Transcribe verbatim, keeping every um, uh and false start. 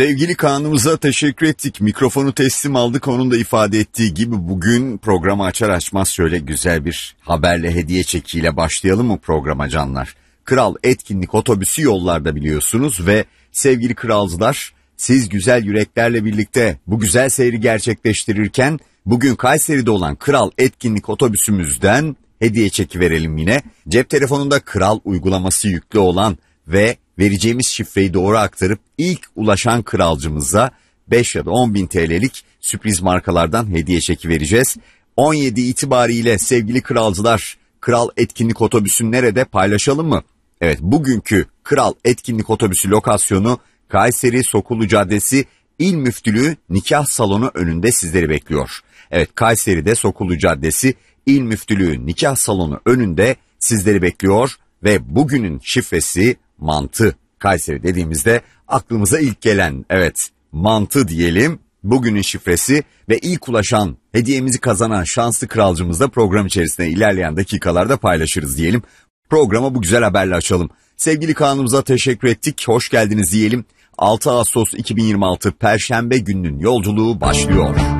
Sevgili Kaan'ımıza teşekkür ettik. Mikrofonu teslim aldık. Onun da ifade ettiği gibi bugün programı açar açmaz şöyle güzel bir haberle, hediye çekiyle başlayalım mı programa canlar? Kral etkinlik otobüsü yollarda biliyorsunuz ve sevgili kralcılar, siz güzel yüreklerle birlikte bu güzel seyri gerçekleştirirken bugün Kayseri'de olan Kral etkinlik otobüsümüzden hediye çeki verelim yine. Cep telefonunda Kral uygulaması yüklü olan ve vereceğimiz şifreyi doğru aktarıp ilk ulaşan kralcımıza beş ya da on bin T L'lik sürpriz markalardan hediye çeki vereceğiz. on yedi itibariyle sevgili kralcılar, Kral etkinlik otobüsü nerede, paylaşalım mı? Evet, bugünkü Kral etkinlik otobüsü lokasyonu Kayseri Sokulu Caddesi İl Müftülüğü Nikah Salonu önünde sizleri bekliyor. Evet, Kayseri'de Sokulu Caddesi İl Müftülüğü Nikah Salonu önünde sizleri bekliyor ve bugünün şifresi mantı. Kayseri dediğimizde aklımıza ilk gelen, evet, mantı diyelim. Bugünün şifresi ve ilk ulaşan, hediyemizi kazanan şanslı kralcımızla program içerisinde ilerleyen dakikalarda paylaşırız diyelim. Programı bu güzel haberle açalım. Sevgili Kaan'ımıza teşekkür ettik. Hoş geldiniz diyelim. altı Ağustos iki bin yirmi altı Perşembe gününün yolculuğu başlıyor.